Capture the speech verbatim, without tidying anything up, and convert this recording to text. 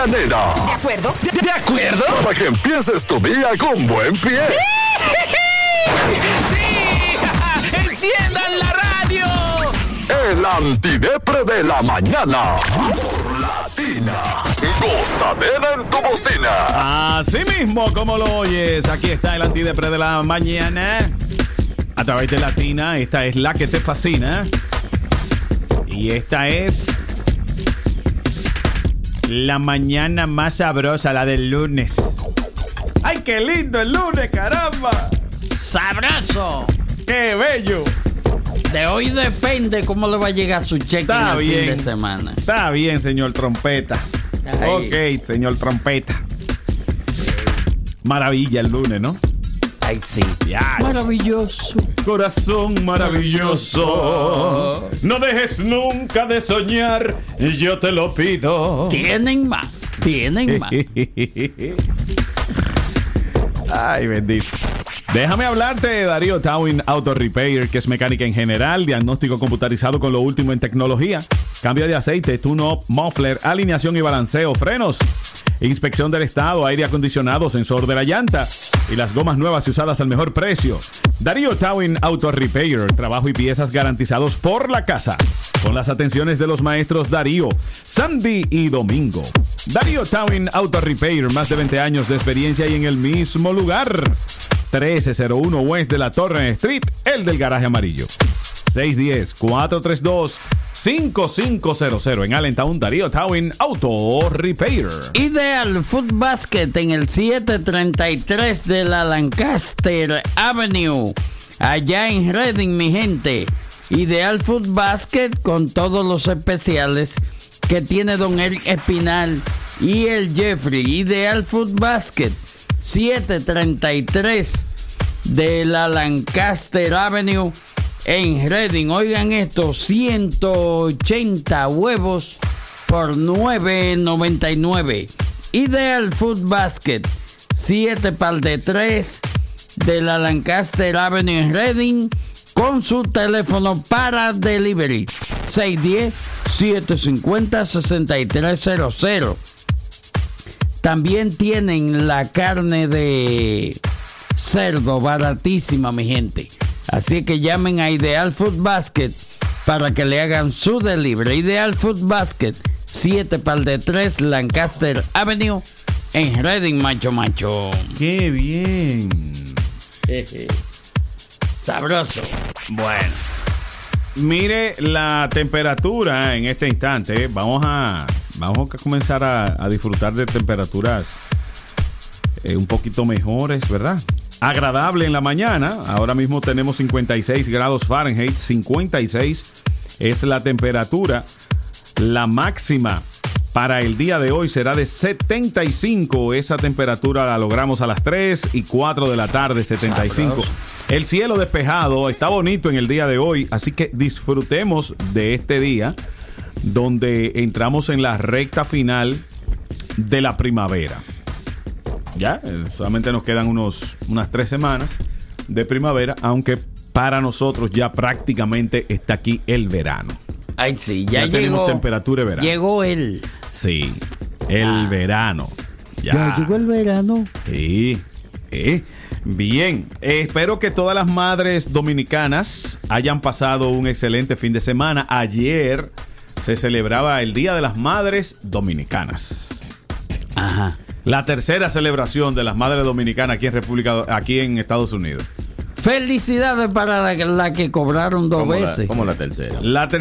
Nena. ¿De acuerdo? ¿De, de acuerdo? Para que empieces tu día con buen pie. ¡Sí! ¡Enciendan la radio! El antidepre de la mañana. Por Latina. Gozadera en tu bocina. Así mismo como lo oyes, aquí está el antidepre de la mañana. A través de Latina, esta es la que te fascina. Y esta es la mañana más sabrosa, la del lunes. ¡Ay, qué lindo el lunes, caramba! ¡Sabroso! ¡Qué bello! De hoy depende cómo le va a llegar su cheque Está en el bien. fin de semana. Está bien, señor Trompeta. Ay. Ok, señor Trompeta. Maravilla el lunes, ¿no? Ay, sí. Ya. Maravilloso. Corazón maravilloso, no dejes nunca de soñar, yo te lo pido. Tienen más. Tienen más. Ay, bendito. Déjame hablarte de Darío Towing Auto Repair, que es mecánica en general, diagnóstico computarizado con lo último en tecnología, cambio de aceite, tune-up, muffler, alineación y balanceo, frenos, inspección del estado, aire acondicionado, sensor de la llanta y las gomas nuevas y usadas al mejor precio. Darío Towing Auto Repair, trabajo y piezas garantizados por la casa, con las atenciones de los maestros Darío, Sandy y Domingo. Darío Towing Auto Repair, más de veinte años de experiencia y en el mismo lugar. trece cero uno West de la Torre Street, el del garaje amarillo. seis uno cero, cuatro tres dos, cinco cinco cero cero en Allentown. Darío Towing Auto Repair. Ideal Food Basket en el siete treinta y tres de la Lancaster Avenue, allá en Reading, mi gente. Ideal Food Basket con todos los especiales que tiene Don Eric Espinal y el Jeffrey. Ideal Food Basket, siete treinta y tres de la Lancaster Avenue en Reading. Oigan esto, ciento ochenta huevos por nueve noventa y nueve. Ideal Food Basket, siete par de tres de la Lancaster Avenue en Reading, con su teléfono para delivery seis uno cero, siete cinco cero, seis tres cero cero. También tienen la carne de cerdo baratísima, mi gente. Así que llamen a Ideal Food Basket para que le hagan su delivery. Ideal Food Basket, siete par de tres, Lancaster Avenue, en Reading, macho, macho. ¡Qué bien! Sabroso. Bueno, mire la temperatura en este instante. Vamos a, vamos a comenzar a, a disfrutar de temperaturas eh, un poquito mejores, ¿verdad? Agradable en la mañana. Ahora mismo tenemos cincuenta y seis grados Fahrenheit. cincuenta y seis es la temperatura. La máxima para el día de hoy será de setenta y cinco. Esa temperatura la logramos a las tres y cuatro de la tarde, setenta y cinco. Sabroso. El cielo despejado, está bonito en el día de hoy, así que disfrutemos de este día donde entramos en la recta final de la primavera. Ya, eh, solamente nos quedan unos, unas tres semanas de primavera, aunque para nosotros ya prácticamente está aquí el verano. Ay, sí, ya, Ya llegó. tenemos temperatura de verano. Llegó el. Sí, el Ah. verano. Ya. Ya llegó el verano. Sí, sí. Bien, eh, espero que todas las madres dominicanas hayan pasado un excelente fin de semana. Ayer se celebraba el Día de las Madres Dominicanas. Ajá. La tercera celebración de las madres dominicanas aquí en República, aquí en Estados Unidos. Felicidades para la, la que cobraron dos ¿Cómo la- veces. ¿Cómo la tercera? La